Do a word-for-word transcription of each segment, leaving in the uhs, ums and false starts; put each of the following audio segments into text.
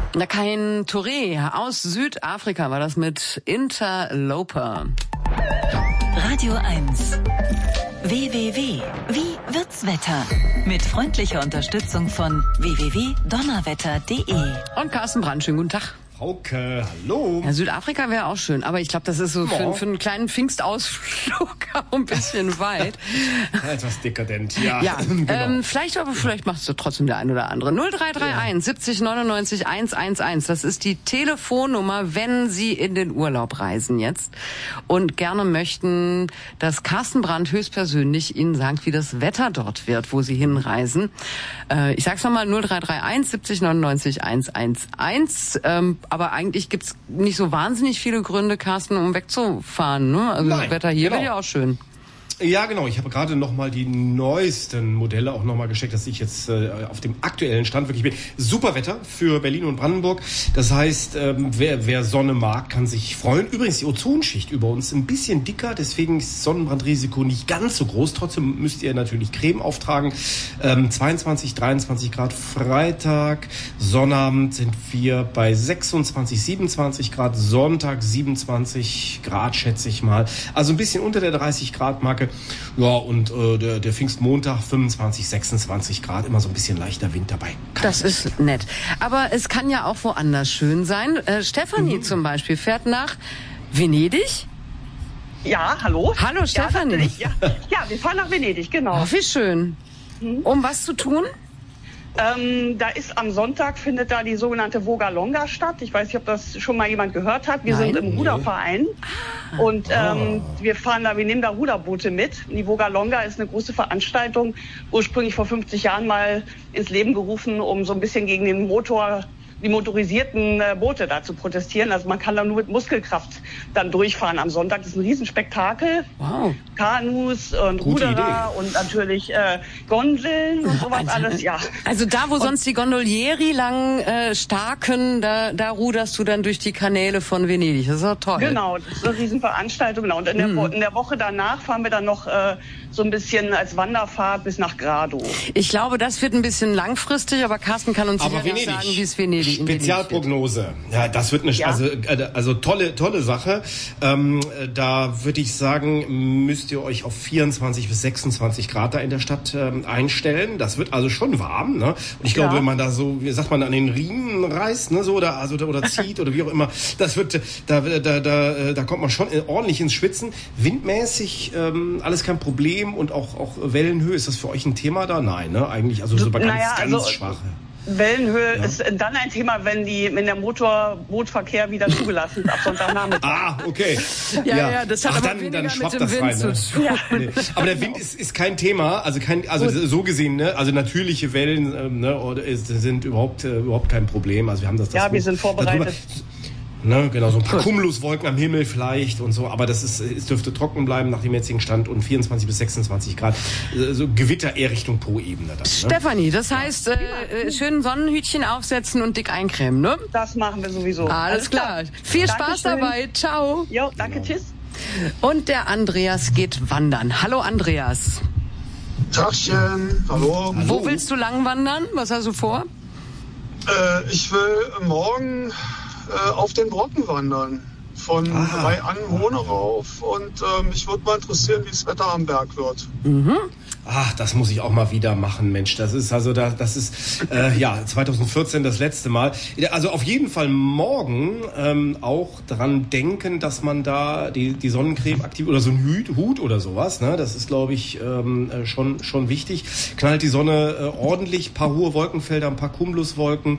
Nakain Touré aus Südafrika war das mit Interloper. Radio eins. W W W. Wie wird's Wetter? Mit freundlicher Unterstützung von w w w punkt donnerwetter punkt d e. Und Carsten Brandt, schönen guten Tag. Frauke, hallo. Ja, Südafrika wäre auch schön, aber ich glaube, das ist so für, für einen kleinen Pfingstausflug auch ein bisschen weit. Etwas dekadent, ja. Ja, genau. ähm, vielleicht, aber vielleicht machst du trotzdem der ein oder andere. null drei drei eins Ja. siebzig neunundneunzig hundertundzehn, das ist die Telefonnummer, wenn Sie in den Urlaub reisen jetzt und gerne möchten, dass Carsten Brandt höchstpersönlich Ihnen sagt, wie das Wetter dort wird, wo Sie hinreisen. Äh, ich sag's nochmal, null drei drei eins siebzig neunundneunzig hundertzehn. Ähm, aber eigentlich gibt's nicht so wahnsinnig viele Gründe, Carsten, um wegzufahren, ne? Also Nein, das Wetter hier genau. wird ja auch schön. Ja, genau. Ich habe gerade noch mal die neuesten Modelle auch noch mal gecheckt, dass ich jetzt äh, auf dem aktuellen Stand wirklich bin. Super Wetter für Berlin und Brandenburg. Das heißt, ähm, wer, wer Sonne mag, kann sich freuen. Übrigens, die Ozonschicht über uns ein bisschen dicker, deswegen ist das Sonnenbrandrisiko nicht ganz so groß. Trotzdem müsst ihr natürlich Creme auftragen. Ähm, zweiundzwanzig, dreiundzwanzig Grad Freitag. Sonnabend sind wir bei sechsundzwanzig, siebenundzwanzig Grad. Sonntag siebenundzwanzig Grad, schätze ich mal. Also ein bisschen unter der dreißig Grad Marke. Ja, und äh, der, der Pfingstmontag fünfundzwanzig, sechsundzwanzig Grad, immer so ein bisschen leichter Wind dabei. Das ist nett. Aber es kann ja auch woanders schön sein. Äh, Stefanie mhm. zum Beispiel fährt nach Venedig. Ja, hallo. Hallo Stefanie. Ja, ja. ja, wir fahren nach Venedig, genau. Oh, wie schön. Mhm. Um was zu tun? Ähm, da ist am Sonntag, findet da die sogenannte Voga Longa statt. Ich weiß nicht, ob das schon mal jemand gehört hat. Wir Nein. sind im Ruderverein Ah. und ähm, wir fahren da, wir nehmen da Ruderboote mit. Die Voga Longa ist eine große Veranstaltung, ursprünglich vor fünfzig Jahren mal ins Leben gerufen, um so ein bisschen gegen den Motor, die motorisierten äh, Boote da zu protestieren. Also man kann da nur mit Muskelkraft dann durchfahren am Sonntag. Das ist ein Riesenspektakel. Wow. Kanus und Gute Ruderer Idee. und natürlich äh, Gondeln und sowas Also, alles, ja. Also da, wo sonst die Gondolieri lang äh, starken, da, da ruderst du dann durch die Kanäle von Venedig. Das ist doch toll. Genau, das ist eine Riesenveranstaltung. Genau. Und in der, Mhm. Wo- in der Woche danach fahren wir dann noch äh, so ein bisschen als Wanderfahrt bis nach Grado. Ich glaube, das wird ein bisschen langfristig, aber Carsten kann uns Aber sicher noch Venedig. sagen, wie es Venedig in Venedig wird. Spezialprognose. Ja, das wird eine, Ja. also, äh, also tolle, tolle Sache. Ähm, äh, da würde ich sagen, müsst ihr euch auf vierundzwanzig bis sechsundzwanzig Grad da in der Stadt ähm, einstellen. Das wird also schon warm, ne? Und ich glaube, Ja. wenn man da so, wie sagt man, an den Riemen reißt, ne, so, oder, also, oder zieht oder wie auch immer, das wird, da, da, da, äh, da kommt man schon ordentlich ins Schwitzen. Windmäßig, ähm, alles kein Problem und auch, auch Wellenhöhe. Ist das für euch ein Thema da? Nein, ne? Eigentlich, also so ganz, Naja, ganz also- schwache. Wellenhöhe Ja. ist dann ein Thema, wenn die, wenn der Motorbootverkehr wieder zugelassen ist ab Sonntagnachmittag. Ah, okay. Ja, ja, das hat Ach, aber dann, weniger dann schwappt mit dem das Wind rein, ne? zu tun. Nee. Aber der Wind ist, ist kein Thema, also kein, also so gesehen, ne, also natürliche Wellen, ähm, ne, oder ist, sind überhaupt äh, überhaupt kein Problem. Also wir haben das. das Ja, wir Buch sind vorbereitet. darüber- Ne, genau, so ein paar Cumuluswolken am Himmel vielleicht und so, aber das ist, es dürfte trocken bleiben nach dem jetzigen Stand und vierundzwanzig bis sechsundzwanzig Grad, äh, so Gewitter eher Richtung Po-Ebene dann. Ne? Stefanie, das heißt, äh, äh, schön Sonnenhütchen aufsetzen und dick eincremen, ne? Das machen wir sowieso. Alles klar. Viel Spaß Dankeschön. dabei. Ciao. Jo, danke, tschüss. Und der Andreas geht wandern. Hallo Andreas. Tagchen, hallo. Wo willst du lang wandern? Was hast du vor? Äh, ich will morgen äh, auf den Brocken wandern. Von Ah. drei an Hohne rauf. Und äh, mich würde mal interessieren, wie das Wetter am Berg wird. Ach, das muss ich auch mal wieder machen, Mensch. Das ist also, da, das ist äh, ja zwanzig vierzehn das letzte Mal. Also auf jeden Fall morgen ähm, auch dran denken, dass man da die, die Sonnencreme aktiv oder so ein Hut, Hut oder sowas. Ne, das ist, glaube ich, ähm, äh, schon schon wichtig. Knallt die Sonne äh, ordentlich, paar hohe Wolkenfelder, ein paar Cumuluswolken.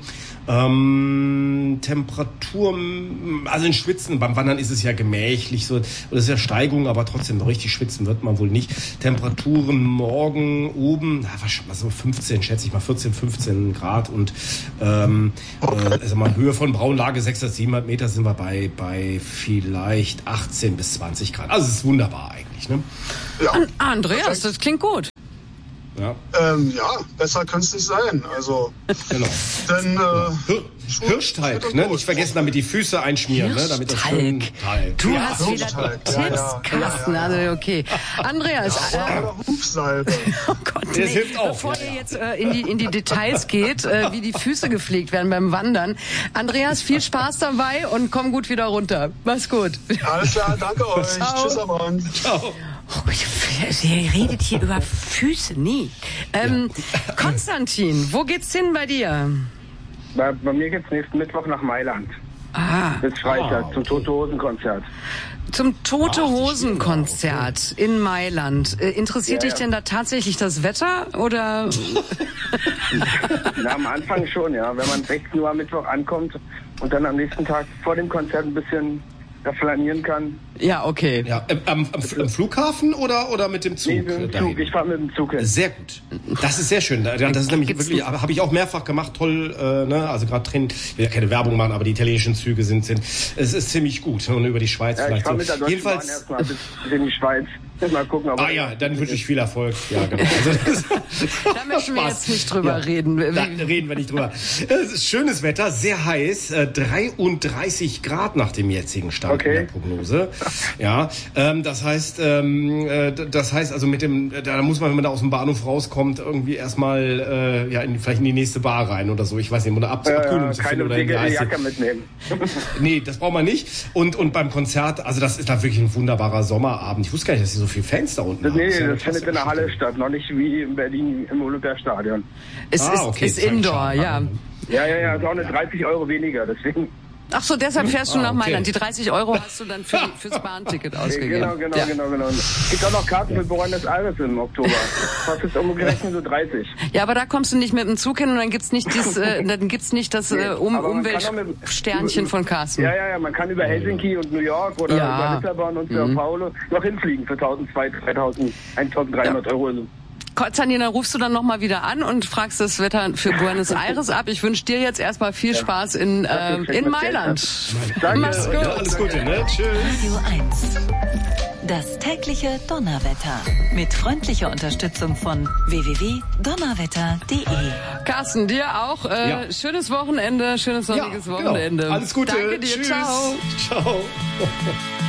Ähm, Temperatur, also in Schwitzen, beim Wandern ist es ja gemächlich, so, das ist ja Steigung, aber trotzdem noch richtig schwitzen wird man wohl nicht. Temperaturen morgen oben, na, was so fünfzehn, schätze ich mal, vierzehn, fünfzehn Grad und ähm, äh, also mal Höhe von Braunlage sechshundert, siebenhundert Meter sind wir bei, bei vielleicht achtzehn bis zwanzig Grad. Also es ist wunderbar eigentlich, ne? Ja. An Andreas, das klingt gut. Ja, ähm, ja besser könnte es nicht sein. Also, genau. Denn, äh, Hir Hirschtalg, ne? Nicht vergessen, damit die Füße einschmieren, ne? Damit das schön Talg. Du ja. hast wieder Tipps, ja, ja. Carsten. Ja, ja, ja. Also, okay. Andreas. Ja, äh, oder Hufsalbe. Oh Gott, Das nee. hilft auch. Bevor Ja, ihr ja. jetzt äh, in, die, in die Details geht, äh, wie die Füße gepflegt werden beim Wandern. Andreas, viel Spaß dabei und komm gut wieder runter. Mach's gut. Alles klar, danke euch. Ciao. Tschüss, am Abend. Ciao. Oh, ihr redet hier über Füße, nie. Ähm, ja. Konstantin, wo geht's hin bei dir? Bei, bei mir geht's nächsten Mittwoch nach Mailand. Ah. Bis Freitag Ah, zum Tote Hosen Konzert. Zum Tote Ach, Hosen Konzert in Mailand. Äh, interessiert Ja, dich ja. denn da tatsächlich das Wetter oder? Na, am Anfang schon, ja. Wenn man sechzehn Uhr am Mittwoch ankommt und dann am nächsten Tag vor dem Konzert ein bisschen da flanieren kann. Ja, okay. Ja, am, am, am Flughafen oder, oder mit dem Zug? Nee, mit dem dahin? Zug. Ich fahre mit dem Zug hin. Sehr gut. Das ist sehr schön. Das ist nämlich Gibt's wirklich, noch- habe ich auch mehrfach gemacht, toll, äh, ne? Also gerade drin, ich will ja keine Werbung machen, aber die italienischen Züge sind, sind, es ist ziemlich gut. Und über die Schweiz Ja, ich vielleicht fahre mit der so. Deutschen Bahn Jedenfalls, erstmal bis, bis in die Schweiz. Mal gucken, ob ah ja, dann wünsche ich viel Erfolg. Ja, genau. Also, das, Da möchten wir Spaß. jetzt nicht drüber Ja. reden. Da reden wir nicht drüber. Es ist schönes Wetter, sehr heiß, äh, dreiunddreißig Grad nach dem jetzigen Stand Okay. in der Prognose. Ja, ähm, das heißt, ähm, äh, das heißt also mit dem, da muss man, wenn man da aus dem Bahnhof rauskommt, irgendwie erstmal äh, ja in, vielleicht in die nächste Bar rein oder so. Ich weiß nicht, um eine Ab äh, Abkühlung zu keine finden oder in die dicke Eis. Jacke mitnehmen. Nee, das braucht man nicht. Und und beim Konzert, also das ist da wirklich ein wunderbarer Sommerabend. Ich wusste gar nicht, dass sie so viele Fans da unten haben. Nee, ist ja eine das findet in der klasse Halle statt, noch nicht wie in Berlin im Olympiastadion. Es Ah, ist, okay, ist das ist Indoor, halt ja. schade. Ja, ja, ja, ist auch eine dreißig Euro weniger, deswegen. Ach so, deshalb fährst du Ah, nach okay. Mailand. Die dreißig Euro hast du dann für, fürs Bahnticket ausgegeben. Genau, genau, ja. genau, genau. Es gibt auch noch Karten für Buenos Aires im Oktober. Kostet umgerechnet so dreißig. Ja, aber da kommst du nicht mit dem Zug hin und dann gibt's nicht dies, äh, dann gibt's nicht das äh, um, aber man kann auch mit- Umweltsternchen von Carsten. Ja, ja, ja, man kann über Helsinki und New York oder Ja. über Lissabon und Sao Paulo noch hinfliegen für tausendzweihundert, dreitausend, eintausenddreihundert Euro. Konstantin, dann rufst du dann nochmal wieder an und fragst das Wetter für Buenos Aires ab. Ich wünsche dir jetzt erstmal viel Spaß in, ähm, in Mailand. Danke. Mach's gut. Ja, alles Gute, ne? Tschüss. Radio eins. Das tägliche Donnerwetter. Mit freundlicher Unterstützung von w w w punkt donnerwetter punkt de. Carsten, dir auch. Äh, Ja. Schönes Wochenende, schönes sonniges Ja, Wochenende. genau. Alles Gute. Danke dir, Tschüss. ciao. Ciao.